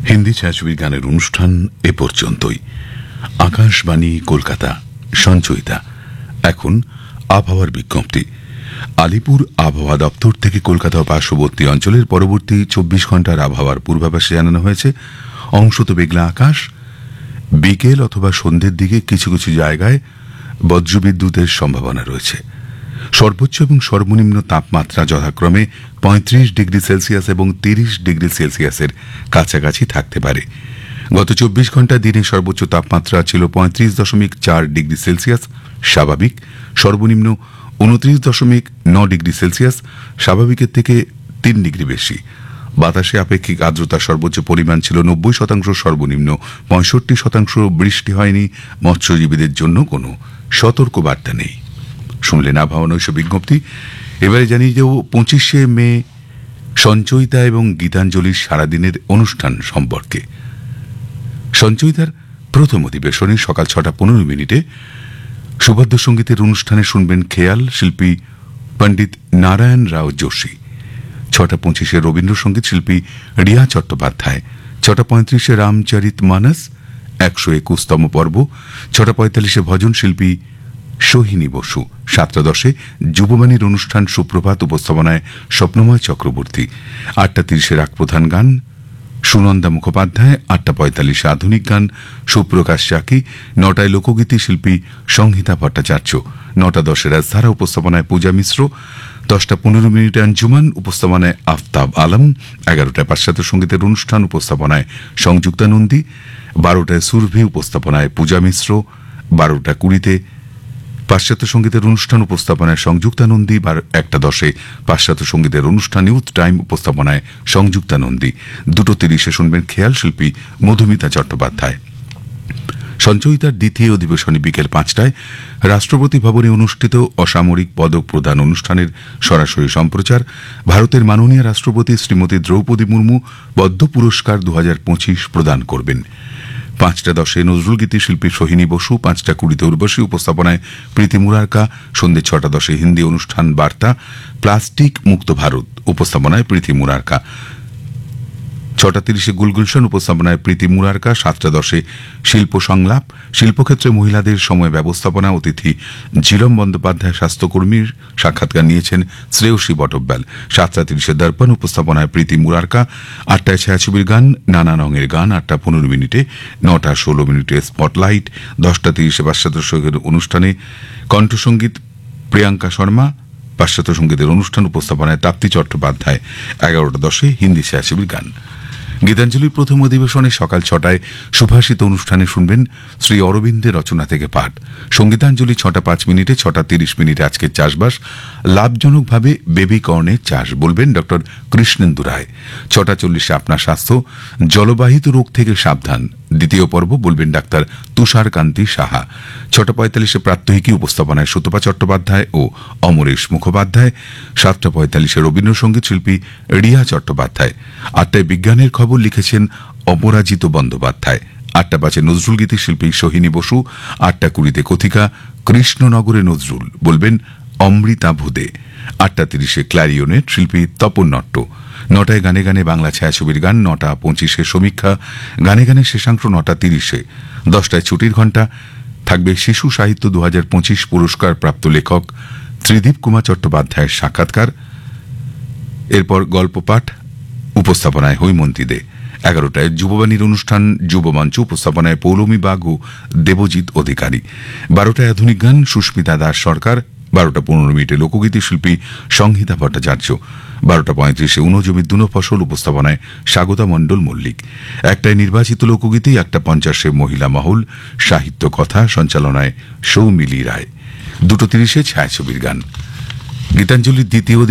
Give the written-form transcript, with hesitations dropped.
হিন্দি ছায়াছবির গানের অনুষ্ঠান এ পর্যন্তই। আকাশবাণী কলকাতা, সঞ্চয়িতা। এখন আবহাওয়ার বিজ্ঞপ্তি। আলিপুর আবহাওয়া দপ্তর থেকে কলকাতা ও পার্শ্ববর্তী অঞ্চলের পরবর্তী 24 ঘন্টার আবহাওয়ার পূর্বাভাসে জানানো হয়েছে অংশত মেঘলা আকাশ, বিকেল অথবা সন্ধ্যের দিকে কিছু কিছু জায়গায় বজ্রবিদ্যুতের সম্ভাবনা রয়েছে। সর্বোচ্চ এবং সর্বনিম্ন তাপমাত্রা যথাক্রমে 35 ডিগ্রি সেলসিয়াস এবং 30 ডিগ্রি সেলসিয়াসের কাছাকাছি থাকতে পারে। গত 24 ঘন্টা দিনে সর্বোচ্চ তাপমাত্রা ছিল 35.4 ডিগ্রি সেলসিয়াস স্বাভাবিক, সর্বনিম্ন 29.9 ডিগ্রি সেলসিয়াস স্বাভাবিকের থেকে 3 ডিগ্রি বেশি। বাতাসে আপেক্ষিক আর্দ্রতার সর্বোচ্চ পরিমাণ ছিল 90%, সর্বনিম্ন 65%। বৃষ্টি হয়নি, মৎস্যজীবীদের জন্য কোনো সতর্কবার্তা নেই। শুনলেন আবহাওয়া নৈশ বিজ্ঞপ্তি। এবারে জানিয়ে যাব 25শে মে সঞ্চয়িতা এবং গীতাঞ্জলির সারাদিনের অনুষ্ঠান সম্পর্কে। সঞ্চয়িতার প্রথম অধিবেশনে সকাল 6:15 সুবদ্ধ সঙ্গীতের অনুষ্ঠানে শুনবেন খেয়াল শিল্পী পণ্ডিত নারায়ণ রাও যোশী। 6:25 রবীন্দ্রসঙ্গীত শিল্পী রিয়া চট্টোপাধ্যায়। 6:35 রামচরিত মানস 121তম পর্ব। 6:45 ভজন শিল্পী সোহিনী বসু। 7:10 যুববাণীর অনুষ্ঠান সুপ্রভাত, উপস্থাপনায় স্বপ্নময় চক্রবর্তী। 8:30 রাগ প্রধান গান সুনন্দা মুখোপাধ্যায়। 8:45 আধুনিক গান সুপ্রকাশ চাকি। 9টায় লোকগীতি শিল্পী সংহিতা ভট্টাচার্য। 9:10 রাজধারা, উপস্থাপনায় পূজা মিশ্র। 10:15 আঞ্জুমান, উপস্থাপনায় আফতাব আলম। 11টায় পাশ্চাত্য সঙ্গীতের অনুষ্ঠান, উপস্থাপনায় সংযুক্তা নন্দী। 12টায় সুরভি, উপস্থাপনায় পূজা মিশ্র। 12:20 পাশ্চাত্য সঙ্গীতের অনুষ্ঠান, উপস্থাপনায় সংযুক্তা নন্দী। 1:10 পাশ্চাত্য সঙ্গীতের অনুষ্ঠান ইউথ টাইম, উপস্থাপনায় সংযুক্তা নন্দী। 2:30 শুনবেন খেয়াল শিল্পী মধুমিতা চট্টোপাধ্যায়। সঞ্চয়িতার দ্বিতীয় অধিবেশনে বিকেল 5টায় রাষ্ট্রপতি ভবনে অনুষ্ঠিত অসামরিক পদক প্রদান অনুষ্ঠানের সরাসরি সম্প্রচার। ভারতের মাননীয় রাষ্ট্রপতি শ্রীমতী দ্রৌপদী মুর্মু পদ্ম পুরস্কার 2025 প্রদান করবেন। 5:10 নজরুলগীতি শিল্পী সোহিনী বসু। 5:20 উর্বশী, উপস্থাপনায় প্রীতি মুরারকা। সন্ধ্যে 6:10 হিন্দি অনুষ্ঠান বার্তা প্লাস্টিক মুক্ত ভারত, উপস্থাপনায় প্রীতি মুরারকা। 6:30 গুলগুলশন, উপস্থাপনায় প্রীতি মুরারকা। 7:10 শিল্প সংলাপ, শিল্পক্ষেত্রে মহিলাদের সময় ব্যবস্থাপনা। অতিথি ঝিলম বন্দ্যোপাধ্যায়, স্বাস্থ্যকর্মীর সাক্ষাৎকার নিয়েছেন শ্রেয়সী বটব্যাল। 7:30 দর্পণ, উপস্থাপনায় প্রীতি মুরারকা। 8টায় ছায়াছবির গান নানা রঙের গান। 8:15 9:16 স্পটলাইট। 10:30 পাশ্চাত্য সঙ্গীতের অনুষ্ঠানে কণ্ঠসঙ্গীত প্রিয়াঙ্কা শর্মা। পাশ্চাত্য সঙ্গীতের অনুষ্ঠান, উপস্থাপনায় তাপ্তি চট্টোপাধ্যায়। 11:10 হিন্দি ছায়াছবির গান। গীতাঞ্জলির প্রথম অধিবেশনে সকাল 6টায় সুভাষিত অনুষ্ঠানে শুনবেন শ্রী অরবিন্দের রচনা থেকে পাঠ। সঙ্গীতাঞ্জলি 6:05 6:30 আজকের চাষবাস, লাভজনকভাবে বেবি কর্নের চাষ, বলবেন ড কৃষ্ণেন্দু রায়। 6:40 আপনার স্বাস্থ্য, জলবাহিত রোগ থেকে সাবধান দ্বিতীয় পর্ব, বলবেন ডাক্তার তুষার কান্তি সাহা। 6:45 প্রাত্যহিকী, উপস্থাপনায় সুতপা চট্টোপাধ্যায় ও অমরেশ মুখোপাধ্যায়। 7:45 রবীন্দ্রসঙ্গীত শিল্পী রিয়া চট্টোপাধ্যায়। 8টায় বিজ্ঞানের খবর, লিখেছেন অপরাজিত বন্দ্যোপাধ্যায়। 8:05 নজরুলগীতি শিল্পী সোহিনী বসু। 8:20 কথিকা কৃষ্ণনগরে নজরুল, বলবেন অমৃতা ভুদে। 8:30 ক্ল্যারিওনেট শিল্পী তপন নট্ট। 9টায় গানে গানে বাংলা ছায়াছবির গান। 9:25 সমীক্ষা গানে গানে শেষাংশ। 9:30 10টায় ছুটির ঘণ্টা, থাকবে শিশু সাহিত্য 2025 পুরস্কার প্রাপ্ত লেখক ত্রিদীপ কুমার চট্টোপাধ্যায়ের সাক্ষাৎকার। এরপর গল্প পাঠ, উপস্থাপনায় হৈমন্তী দে। 11টায় যুববাণীর অনুষ্ঠান যুবমঞ্চ, উপস্থাপনায় পৌলমী বাগ ও দেবজিৎ অধিকারী। 12টায় আধুনিক গান সুস্মিতা দাস সরকার। 12:15 লোকগীতি শিল্পী সংহিতা ভট্টাচার্য। 12:35 উনো জমি দুনো ফসল, উপস্থাপনায় স্বাগতা মণ্ডল মল্লিক। 1টায় নির্বাচিত লোকগীতি। 1:50 মহিলা মহল সাহিত্য কথা, সঞ্চালনায় সৌমিলি রায়। 2:30 ছায়াছবির গান। গীতাঞ্জলির দ্বিতীয়